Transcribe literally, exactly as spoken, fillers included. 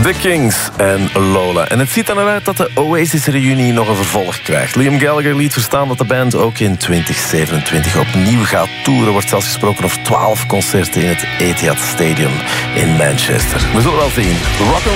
The Kings en Lola. En het ziet er naar uit dat de Oasis-reunie nog een vervolg krijgt. Liam Gallagher liet verstaan dat de band ook in twintig zevenentwintig opnieuw gaat toeren. Er wordt zelfs gesproken over twaalf concerten in het Etihad Stadium in Manchester. We zullen wel zien. Rock